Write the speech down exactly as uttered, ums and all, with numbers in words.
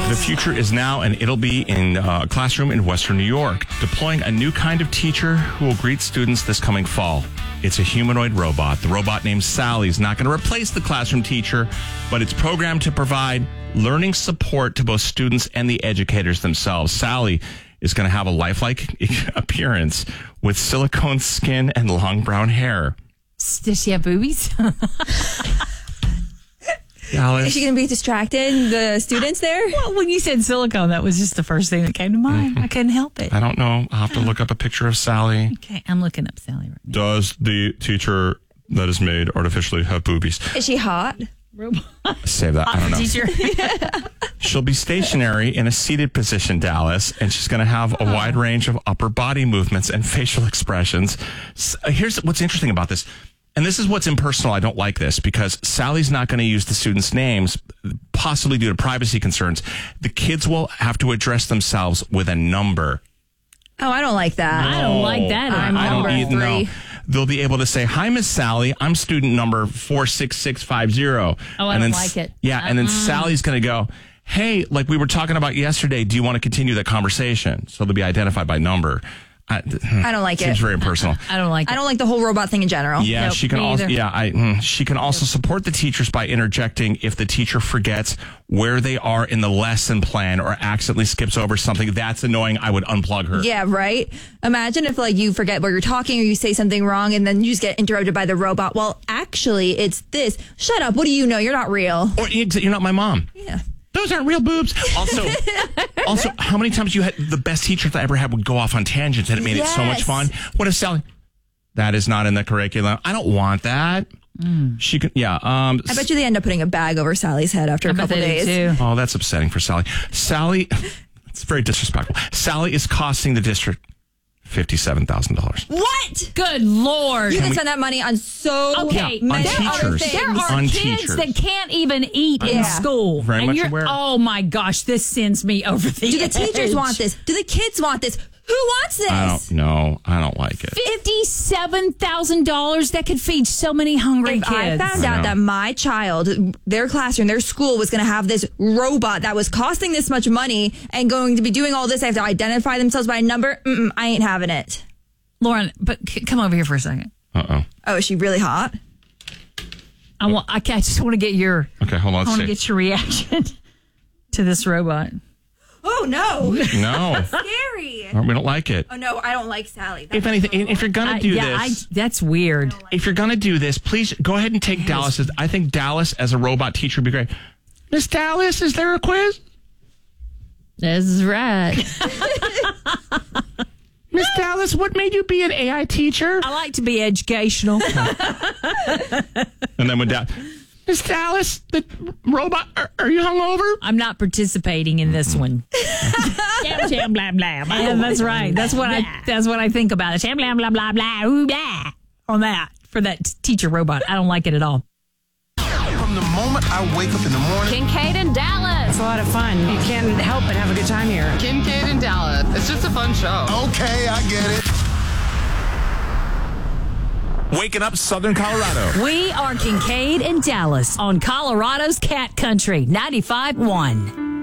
The future is now, and it'll be in a classroom in Western New York, deploying a new kind of teacher who will greet students this coming fall. It's a humanoid robot. The robot named Sally is not going to replace the classroom teacher, but it's programmed to provide learning support to both students and the educators themselves. Sally is going to have a lifelike appearance with silicone skin and long brown hair. Does she have boobies? Dallas. Is she going to be distracting the students there? Well, when you said silicone, that was just the first thing that came to mind. I couldn't help it. I don't know. I'll have to look up a picture of Sally. Okay, I'm looking up Sally right now. Does the teacher that is made artificially have boobies? Is she hot? Robot. Save that. I don't know. Teacher. She'll be stationary in a seated position, Dallas, and she's going to have a wide range of upper body movements and facial expressions. S- Here's what's interesting about this. And this is what's impersonal. I don't like this because Sally's not going to use the students' names, possibly due to privacy concerns. The kids will have to address themselves with a number. Oh, I don't like that. I don't like that. I'm I don't number even know. three. They'll be able to say, "Hi, Miss Sally. I'm student number four six six five zero." Oh, I and don't then, like it. Yeah, and then Uh-uh. Sally's going to go, "Hey, like we were talking about yesterday, do you want to continue that conversation?" So they'll be identified by number. I, I don't like seems it. very impersonal. I don't like it. I don't like the whole robot thing in general. Yeah, Nope, she can me also. either. Yeah, I. mm, She can also support the teachers by interjecting if the teacher forgets where they are in the lesson plan or accidentally skips over something. That's annoying. I would unplug her. Yeah, right? Imagine if like you forget where you're talking or you say something wrong and then you just get interrupted by the robot. Well, actually, it's this. Shut up. What do you know? You're not real. Or you're not my mom. Yeah. Those aren't real boobs. Also, also, how many times you had the best teacher that I ever had would go off on tangents and it made it so much Yes. fun? What if Sally? That is not in the curriculum. I don't want that. She can, yeah. Um, I bet you they end up putting a bag over Sally's head after I a bet couple they do days. too. Oh, that's upsetting for Sally. Sally, it's very disrespectful. Sally is costing the district fifty-seven thousand dollars. What? Good Lord. You can spend that money on so Okay, on many teachers. other things. There are On kids teachers. that can't even eat in Yeah. school. Very and much you're, aware. Oh my gosh, this sends me over the Do the edge. teachers want this? Do the kids want this? Who wants this? I don't know. I don't like it. fifty-seven thousand dollars that could feed so many hungry If kids. I found I out know. that my child, their classroom, their school was going to have this robot that was costing this much money and going to be doing all this, I have to identify themselves by a number. Mm-mm, I ain't having it. Lauren, but c- come over here for a second. Uh-oh. Oh, is she really hot? I want. I, ca- I just want to get your. Okay, hold on. I want to Let's see. get your reaction to this robot. Oh, no. No, Scary. we don't like it. Oh, no, I don't like Sally. That's If anything, if you're going I, to do yeah, this. I, that's weird. If you're going to do this, please go ahead and take Dallas. as- I think Dallas as a robot teacher would be great. Miss Dallas, is there a quiz? That's right. Miss Dallas, what made you be an A I teacher? I like to be educational. And then when Dallas, Miss Dallas, the robot, are, are you hungover? I'm not participating in this one. Sham, sham, blah, blah, blah. Yeah, that's right. That's what I. That's what I think about it. Sham, blah, blah, blah, blah, ooh, blah. On that for that t- teacher robot. I don't like it at all. From the moment I wake up in the morning, Kincaid and Dallas. It's a lot of fun. You can't help but have a good time here. Kincaid and Dallas. It's just a fun show. okay, I get it. Waking up Southern Colorado. We are Kincaid and Dallas on Colorado's Cat Country ninety-five point one.